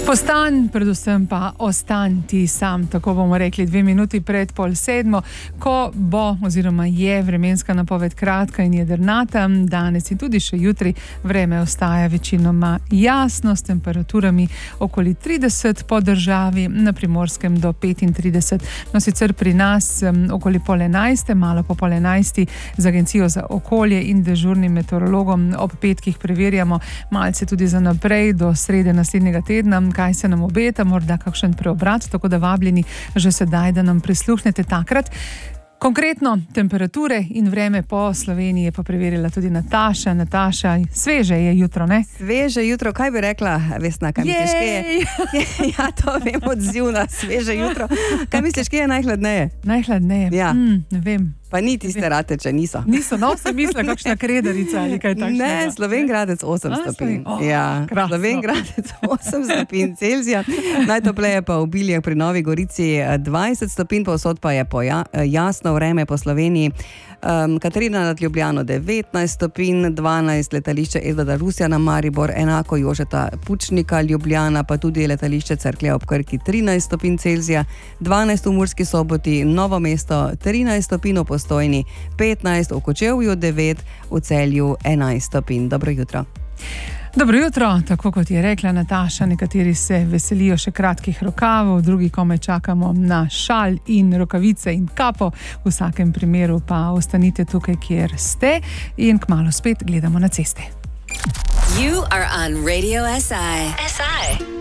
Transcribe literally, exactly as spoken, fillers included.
Postan, predvsem pa ostan ti sam, tako bomo rekli dve minuti pred pol sedmo, ko bo oziroma je vremenska napoved kratka in jedrnata. Danes in tudi še jutri vreme ostaja večinoma jasno, s temperaturami okoli trideset po državi, na Primorskem do petintrideset. No, sicer pri nas um, okoli pol enajste, malo po pol enajsti z Agencijo za okolje in dežurnim meteorologom ob petkih preverjamo malce tudi za naprej do srede naslednjega tedna, kaj se nam obeta, morda kakšen preobrat, tako da vabljeni že sedaj, da nam prisluhnete takrat. Konkretno temperature in vreme po Sloveniji je pa preverila tudi Nataša. Nataša, sveže je jutro, ne? Sveže jutro, kaj bi rekla, Vesna, kaj misliš, kje je? Ja, to vem odzivna, sveže jutro. Kaj misliš, kje je najhladneje? Najhladneje? Ja. Mm, ne vem. Pa ni tiste rateče, niso. Niso, no, se misla kakšna krederica ali kaj takšnega. Ne, Slovenjgradec osem stopinj. Oh, ja, Slovenjgradec osem stopinj Celzija. Najtopleje pa v Biljah pri Novi Gorici dvajset stopinj, povsod pa je poja, jasno vreme po Sloveniji. Um, Katarina nad Ljubljano devetnajst stopinj, dvanajst letališče Edvarda Rusjana Maribor, enako Jožeta Pučnika Ljubljana, pa tudi letališče Cerklje ob Krki trinajst stopinj Celzija, dvanajst v Murski Soboti, Novo mesto trinajst stopinj, v Postojni petnajst, v Kočevju devet, v Celju enajst stopinj. Dobro jutro. Dobro jutro, tako kot je rekla Nataša, nekateri se veselijo še kratkih rokavov, drugi komaj čakamo na šal in rokavice in kapo, v vsakem primeru pa ostanite tukaj, kjer ste in kmalu spet gledamo na ceste. You are on Radio S I. S I.